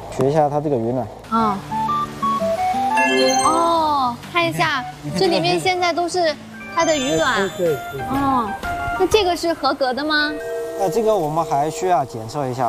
取一下它这个鱼卵。 啊。哦，看一下，这里面现在都是它的鱼卵。 对。 哦，那这个是合格的吗？ 这个我们还需要检测一下，